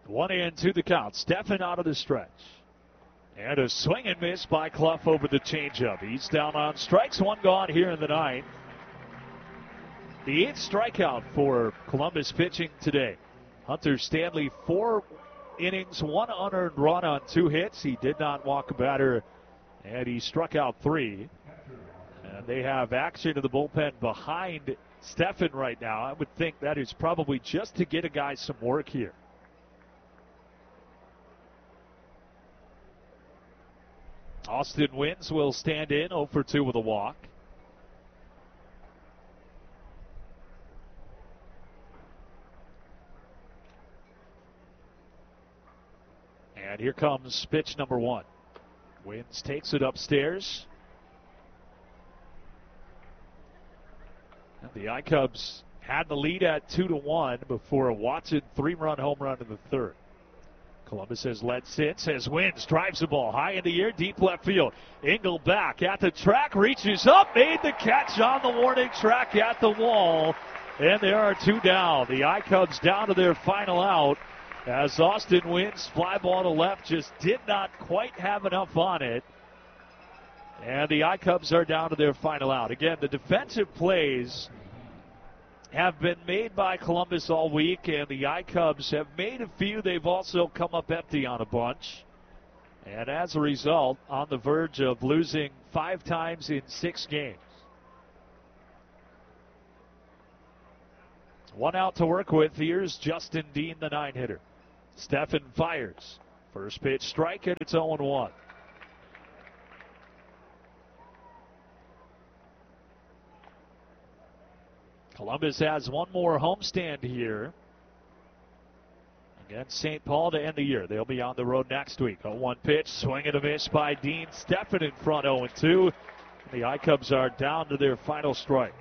1-2 the count. Steffen out of the stretch. And a swing and miss by Clough over the changeup. He's down on strikes. One gone here in the ninth. The 8th strikeout for Columbus pitching today. Hunter Stanley, 4 innings, 1 unearned run on 2 hits. He did not walk a batter, and he struck out 3. And they have action in the bullpen behind Steffen right now. I would think that is probably just to get a guy some work here. Austin Wynns will stand in 0 for 2 with a walk. And here comes pitch number 1. Wynns takes it upstairs. And the iCubs had the lead at 2-1 before a Watson 3-run home run in the 3rd. Columbus has led since as Wynns drives the ball high in the air, deep left field. Engel back at the track, reaches up, made the catch on the warning track at the wall. And there are 2 down. The iCubs down to their final out as Austin Wynns, fly ball to left, just did not quite have enough on it. And the iCubs are down to their final out. Again, the defensive plays have been made by Columbus all week, and the iCubs have made a few. They've also come up empty on a bunch. And as a result, on the verge of losing 5 times in 6 games. 1 out to work with. Here's Justin Dean, the 9-hitter. Steffen fires. First pitch strike, and it's 0-1. Columbus has one more homestand here against St. Paul to end the year. They'll be on the road next week. 0-1 pitch, swing and a miss by Dean. Steffen in front, 0-2. The iCubs are down to their final strike.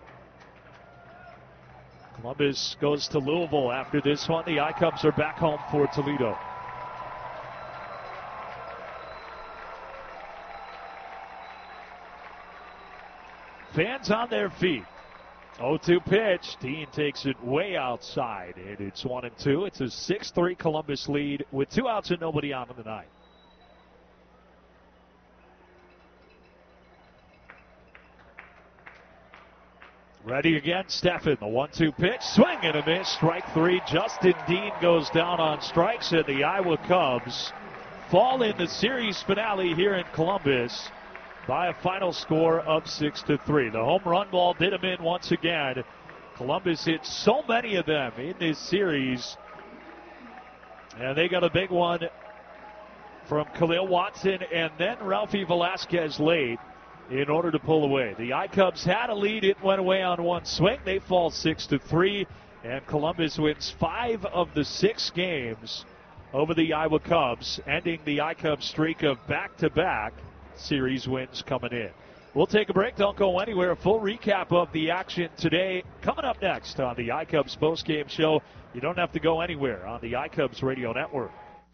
Columbus goes to Louisville after this one. The iCubs are back home for Toledo. Fans on their feet. 0-2 pitch. Dean takes it way outside, and it's 1-2. It's a 6-3 Columbus lead with 2 outs and nobody on in the ninth. Ready again, Steffen. The 1-2 pitch. Swing and a miss. Strike 3. Justin Dean goes down on strikes, and the Iowa Cubs fall in the series finale here in Columbus by a final score of 6-3. The home run ball did him in once again. Columbus hit so many of them in this series. And they got a big one from Khalil Watson and then Ralphie Velasquez late in order to pull away. The iCubs had a lead. It went away on one swing. They fall 6-3. And Columbus wins 5 of the 6 games over the Iowa Cubs, ending the iCubs streak of back-to-back series wins coming in. We'll take a break. Don't go anywhere. A full recap of the action today coming up next on the iCubs postgame show. You don't have to go anywhere on the iCubs radio network.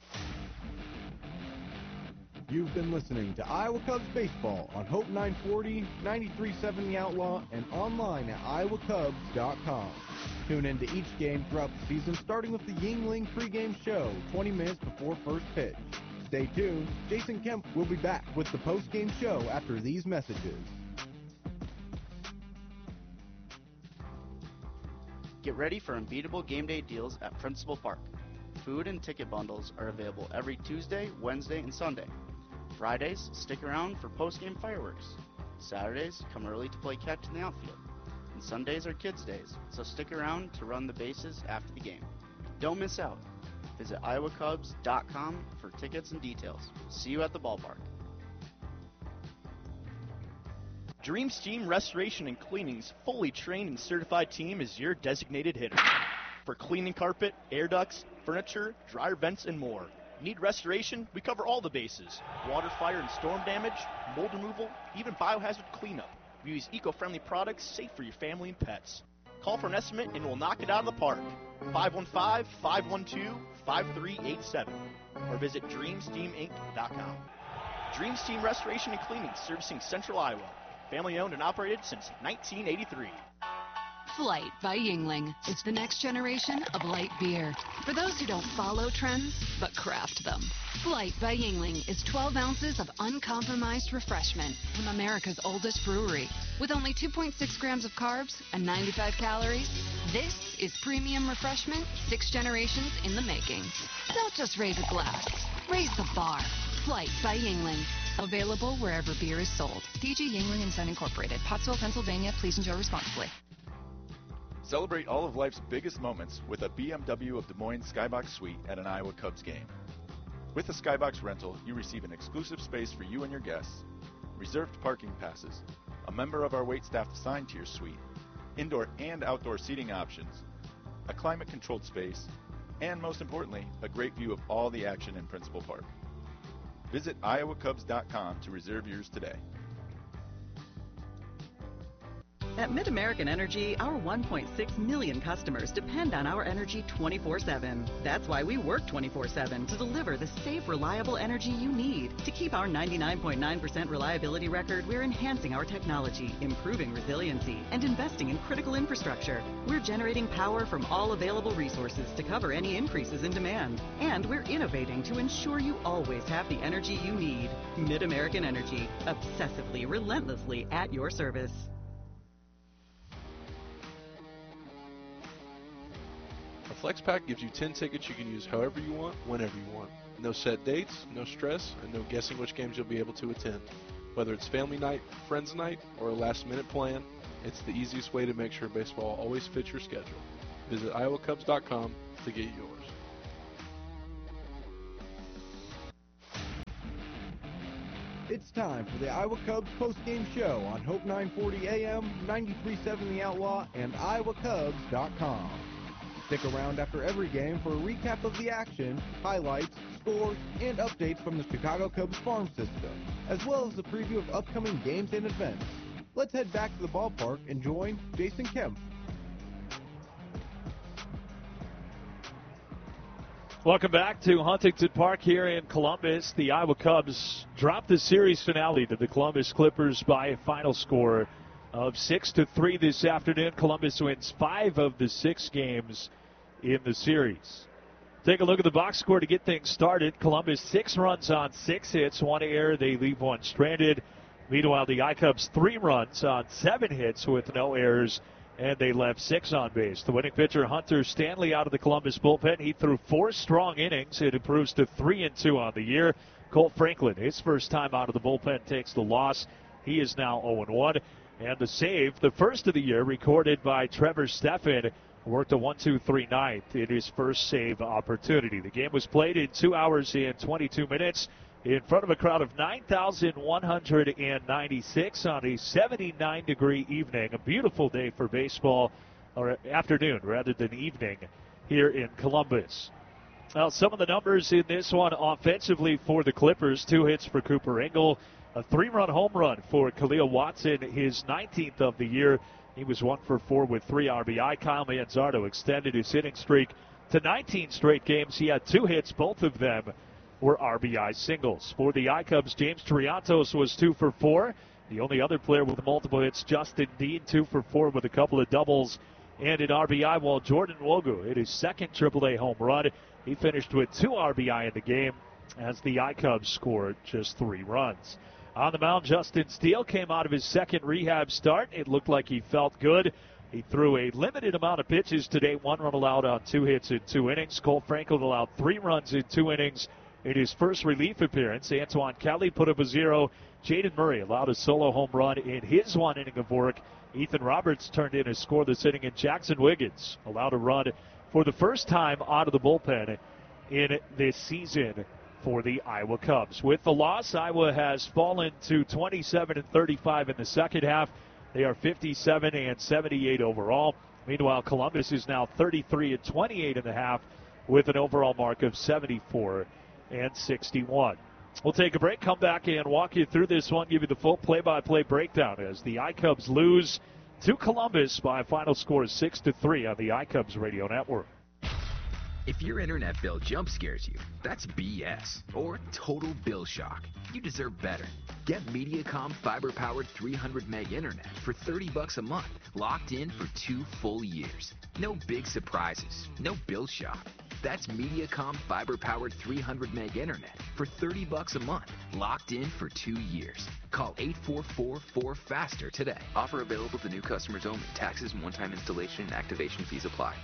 You've been listening to Iowa Cubs baseball on Hope 940, 93.7 The Outlaw, and online at iowacubs.com. Tune in to each game throughout the season, starting with the Yuengling pregame show 20 minutes before first pitch. Stay tuned. Jason Kemp will be back with the post-game show after these messages. Get ready for unbeatable game day deals at Principal Park. Food and ticket bundles are available every Tuesday, Wednesday, and Sunday. Fridays, stick around for post-game fireworks. Saturdays, come early to play catch in the outfield. And Sundays are kids' days, so stick around to run the bases after the game. Don't miss out. Visit iowacubs.com for tickets and details. See you at the ballpark. Dream Steam Restoration and Cleaning's fully trained and certified team is your designated hitter. For cleaning carpet, air ducts, furniture, dryer vents, and more. Need restoration? We cover all the bases. Water, fire, and storm damage, mold removal, even biohazard cleanup. We use eco-friendly products safe for your family and pets. Call for an estimate and we'll knock it out of the park. 515-512-5387 or visit DreamSteamInc.com. Dream Steam Restoration and Cleaning, servicing Central Iowa. Family owned and operated since 1983. Flight by Yuengling. It's the next generation of light beer. For those who don't follow trends, but craft them. Flight by Yuengling is 12 ounces of uncompromised refreshment from America's oldest brewery. With only 2.6 grams of carbs and 95 calories, this is premium refreshment 6 generations in the making. Don't just raise a glass, raise the bar. Flight by Yuengling. Available wherever beer is sold. DG Yuengling & Son Incorporated, Pottsville, Pennsylvania. Please enjoy responsibly. Celebrate all of life's biggest moments with a BMW of Des Moines Skybox Suite at an Iowa Cubs game. With a Skybox rental, you receive an exclusive space for you and your guests, reserved parking passes, a member of our waitstaff assigned to your suite, indoor and outdoor seating options, a climate-controlled space, and most importantly, a great view of all the action in Principal Park. Visit iowacubs.com to reserve yours today. At MidAmerican Energy, our 1.6 million customers depend on our energy 24/7. That's why we work 24/7 to deliver the safe, reliable energy you need. To keep our 99.9% reliability record, we're enhancing our technology, improving resiliency, and investing in critical infrastructure. We're generating power from all available resources to cover any increases in demand. And we're innovating to ensure you always have the energy you need. MidAmerican Energy, obsessively, relentlessly at your service. FlexPack gives you 10 tickets you can use however you want, whenever you want. No set dates, no stress, and no guessing which games you'll be able to attend. Whether it's family night, friends night, or a last-minute plan, it's the easiest way to make sure baseball always fits your schedule. Visit iowacubs.com to get yours. It's time for the Iowa Cubs post-game show on Hope 940 AM, 93.7 The Outlaw, and iowacubs.com. Stick around after every game for a recap of the action, highlights, scores, and updates from the Chicago Cubs farm system, as well as a preview of upcoming games and events. Let's head back to the ballpark and join Jason Kemp. Welcome back to Huntington Park here in Columbus. The Iowa Cubs dropped the series finale to the Columbus Clippers by a final score of 6-3 this afternoon. Columbus wins 5 of the 6 games in the series. Take a look at the box score to get things started. Columbus 6 runs on 6 hits, 1 error. They leave 1 stranded. Meanwhile, the iCubs 3 runs on 7 hits with no errors, and they left 6 on base. The winning pitcher, Hunter Stanley, out of the Columbus bullpen. He threw 4 strong innings. It improves to 3-2 on the year. Colt Franklin, his first time out of the bullpen, takes the loss. He is now 0-1. And the save, the first of the year, recorded by Trevor Stephan, worked a 1-2-3 ninth in his first save opportunity. The game was played in 2 hours and 22 minutes in front of a crowd of 9,196 on a 79-degree evening. A beautiful day for baseball, or afternoon rather than evening, here in Columbus. Now, some of the numbers in this one offensively for the Clippers: 2 hits for Cooper Engel, a 3-run home run for Khalil Watson, his 19th of the year. He was 1 for 4 with 3 RBI. Kyle Manzardo extended his hitting streak to 19 straight games. He had 2 hits. Both of them were RBI singles. For the iCubs, James Triantos was 2 for 4. The only other player with multiple hits, Justin Dean, 2 for 4 with a couple of doubles and an RBI, while Jordan Wogu hit his second AAA home run. He finished with 2 RBI in the game as the iCubs scored just 3 runs. On the mound, Justin Steele came out of his second rehab start. It looked like he felt good. He threw a limited amount of pitches today, 1 run allowed on 2 hits in 2 innings. Colt Franklin allowed 3 runs in 2 innings in his first relief appearance. Antoine Kelly put up a 0. Jaden Murray allowed a solo home run in his 1 inning of work. Ethan Roberts turned in a score this inning, and Jackson Wiggins allowed a run for the first time out of the bullpen in this season for the Iowa Cubs. With the loss, Iowa has fallen to 27-35 in the second half. They are 57-78 overall. Meanwhile, Columbus is now 33-28 in the half with an overall mark of 74-61. We'll take a break, come back and walk you through this one, give you the full play-by-play breakdown as the iCubs lose to Columbus by a final score of 6-3 on the iCubs Radio Network. If your internet bill jump scares you, that's BS or total bill shock. You deserve better. Get Mediacom fiber-powered 300 meg internet for $30 a month, locked in for 2 full years. No big surprises, no bill shock. That's Mediacom fiber-powered 300 meg internet for $30 a month, locked in for 2 years. Call 844-4FASTER today. Offer available to new customers only. Taxes and one-time installation and activation fees apply.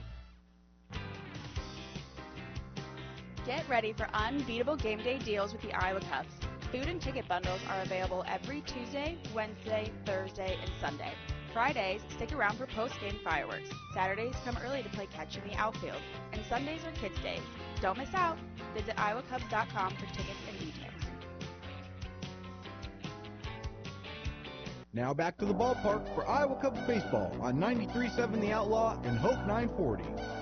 Get ready for unbeatable game day deals with the Iowa Cubs. Food and ticket bundles are available every Tuesday, Wednesday, Thursday, and Sunday. Fridays, stick around for post-game fireworks. Saturdays, come early to play catch in the outfield. And Sundays are kids' days. Don't miss out. Visit iowacubs.com for tickets and details. Now back to the ballpark for Iowa Cubs baseball on 93.7 The Outlaw and Hope 940.